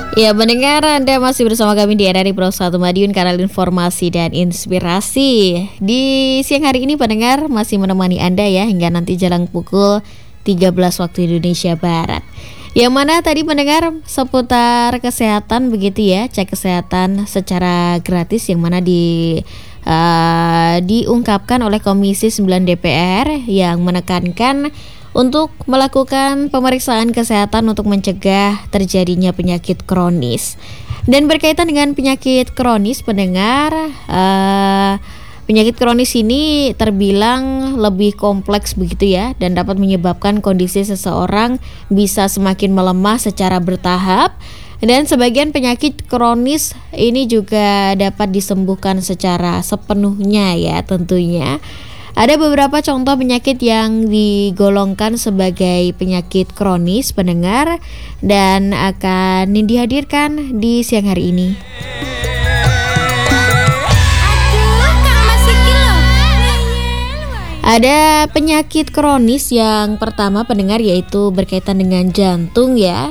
Ya, mendengar Anda masih bersama kami di RRI Pro 1 Madiun, kanal informasi dan inspirasi. Di siang hari ini pendengar masih menemani Anda ya hingga nanti jelang pukul 13 waktu Indonesia Barat. Yang mana tadi pendengar seputar kesehatan begitu ya, cek kesehatan secara gratis yang mana diungkapkan oleh Komisi 9 DPR yang menekankan untuk melakukan pemeriksaan kesehatan untuk mencegah terjadinya penyakit kronis. Dan berkaitan dengan penyakit kronis pendengar, penyakit kronis ini terbilang lebih kompleks begitu ya, dan dapat menyebabkan kondisi seseorang bisa semakin melemah secara bertahap. Dan sebagian penyakit kronis ini juga dapat disembuhkan secara sepenuhnya ya tentunya. Ada beberapa contoh penyakit yang digolongkan sebagai penyakit kronis pendengar dan akan dihadirkan di siang hari ini. Ada penyakit kronis yang pertama pendengar yaitu berkaitan dengan jantung ya.